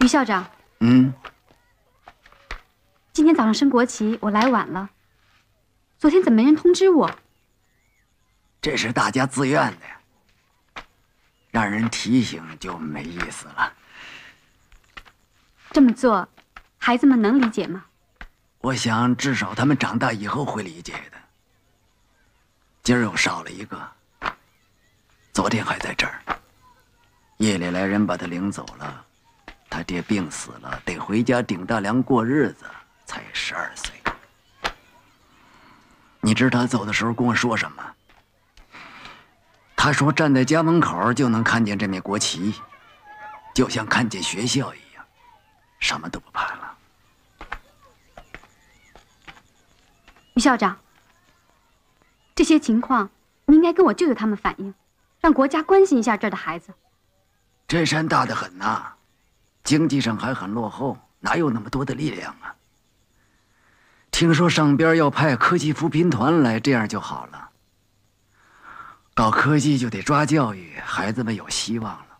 于校长，今天早上升国旗，我来晚了。昨天怎么没人通知我？ 这是大家自愿的呀，让人提醒就没意思了。 这么做，孩子们能理解吗？ 我想，至少他们长大以后会理解的。今儿又少了一个，昨天还在这儿，夜里来人把他领走了。他爹病死了，得回家顶大梁过日子，才12岁。你知道他走的时候跟我说什么？他说站在家门口就能看见这面国旗，就像看见学校一样，什么都不怕了。 于校长，这些情况你应该跟我舅舅他们反映，让国家关心一下这儿的孩子。 这山大得很呐，经济上还很落后，哪有那么多的力量啊？听说上边要派科技扶贫团来，这样就好了。搞科技就得抓教育，孩子们有希望了。